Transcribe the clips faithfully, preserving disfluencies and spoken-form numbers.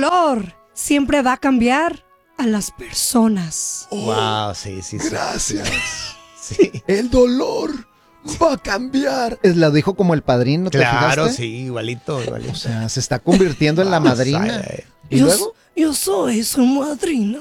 dolor siempre va a cambiar a las personas. Oh, wow, sí, sí, sí. Gracias. Sí. El dolor va a cambiar. Es, lo dijo como el padrino, ¿te Claro, fijaste? sí, igualito, igualito. O sea, se está convirtiendo en la madrina. Ay, ¿Y yo, luego? yo soy su madrina.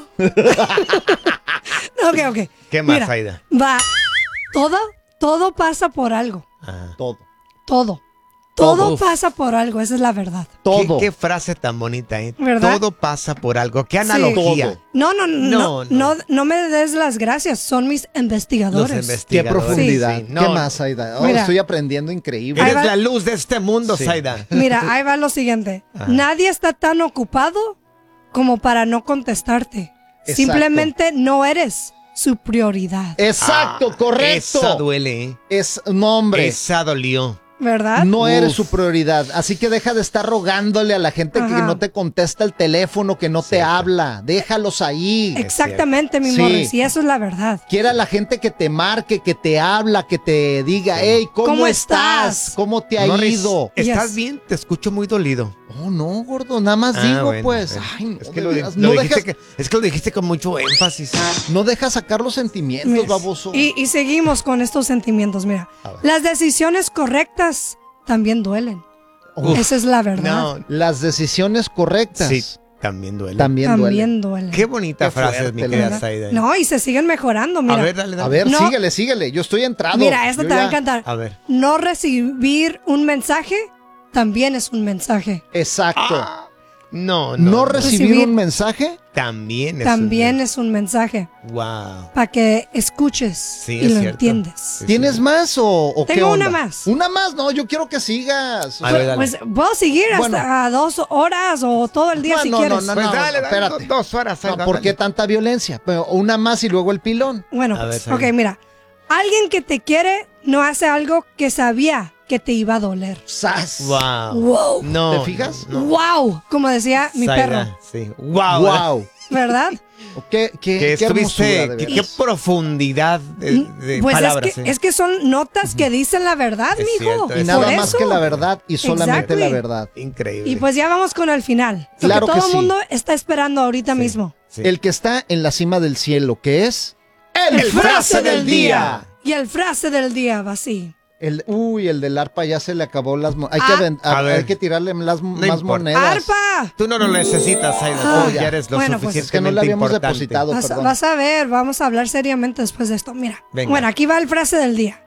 ok, ok. ¿Qué más, Mira, Aida? Va, todo, todo pasa por algo. Ah. Todo. Todo. Todo Todo. pasa por algo, esa es la verdad. Todo. ¿Qué, qué frase tan bonita, ¿eh? ¿Verdad? Todo pasa por algo. ¿Qué analogía? Todo. No, no, no, No, no, no. no, no me des las gracias, son mis Los investigadores. Qué investigadores. profundidad. Sí, ¿Qué no, más, Aida? Oh, Mira. estoy aprendiendo increíble. Ahí Eres va. la luz de este mundo, Sí. Zaida. Mira, ahí va lo siguiente. Nadie está tan ocupado como para no contestarte. Exacto. Simplemente no eres su prioridad. Exacto, Ah, correcto. Esa duele, ¿eh? Es nombre. Esa dolió. ¿Verdad? No eres Uf. su prioridad. Así que deja de estar rogándole a la gente que Ajá. no te contesta el teléfono, que no te Cierto. habla. Déjalos ahí. Exactamente, mi Sí. Morris, y eso es la verdad. Quiere a la gente que te marque, que te habla, que te diga, hey, ¿cómo, ¿Cómo estás? estás? ¿Cómo te ha Morris, ido? ¿estás Yes. bien? Te escucho muy dolido. Oh, no, gordo, nada más Ah, digo, bueno, pues. bueno. Ay, no, es, que de lo, veras, lo no, dijiste dejas, que, es que lo dijiste con mucho énfasis. no dejas sacar los sentimientos, Yes. baboso. Y, y seguimos con estos sentimientos, mira. A ver. Las decisiones correctas también duelen. Uf. Esa es la verdad. No, Las decisiones correctas sí, también duele. también, duelen. también duelen. Qué bonita Qué frase, fuerte, mi la querida verdad. Zaida. No, y se siguen mejorando, mira. A ver, dale, dale. A ver, No. síguele, síguele. Yo estoy entrado. Mira, esta Yo te va a ya- encantar. A ver. No recibir un mensaje también es un mensaje. Exacto. No, no. no no. recibir, Recibir- un mensaje. También es También un... es un mensaje Wow. para que escuches Sí, y es lo cierto. entiendes. Sí, ¿Tienes sí. más o, o qué Tengo una onda? más. Una más, no, yo quiero que sigas. A ver, dale. Pues puedo seguir hasta Bueno. dos horas o todo el día No, si no, quieres. no, Pues dale, dale, espérate. do- dos horas. No, Zaida, ¿por qué dale. tanta violencia? Pero una más y luego el pilón. Bueno, A pues, ver, ok, Zaida. mira. Alguien que te quiere no hace algo que sabía que te iba a doler. ¡Sas! Wow. Wow. No. ¿Te fijas? No. Wow, como decía mi Zaida, perro, Sí. Wow. ¡Wow! ¿verdad? ¿Qué, qué, Que qué hermosura, estuviste. de Qué, veras. qué profundidad de, de pues palabras. es que, eh. es que son notas que dicen la verdad, Es mijo. cierto, Y es nada Por más eso. que la verdad y solamente Exactly. la verdad. Increíble. Y pues ya vamos con el final. Lo Claro que que todo el sí. mundo está esperando ahorita mismo. Sí. El que está en la cima del cielo, que es El frase del día. Y el frase del día va así. el, uy, el del arpa ya se le acabó las mo- hay, Ah. que aven- A hay ver. que tirarle las, más importa. monedas. ¡Arpa! Tú no lo necesitas, Zaida. Ah, Tú ya ya. eres lo Bueno, pues, suficientemente Es que no le habíamos importante. depositado, Vas, perdón. vas a ver, vamos a hablar seriamente después de esto. Mira, Venga. bueno, aquí va el frase del día.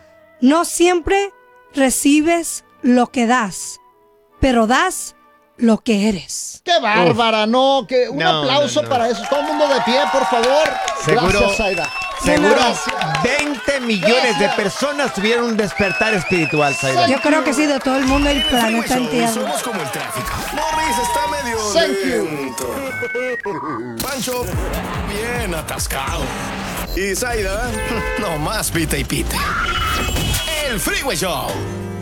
No siempre recibes lo que das, pero das lo que eres. ¡Qué bárbara! No, que un No, aplauso no, no. para eso. Todo el mundo de pie, por favor. Seguro- Gracias, Zaida. Seguro Gracias. veinte millones de personas tuvieron un despertar espiritual, Zaida. Yo creo que sí, de todo el mundo el planeta entero. Somos como el tráfico. Morris está medio Thank you. lento. Pancho, bien atascado. Y Zaida, no más pita y pita. El Freeway Show.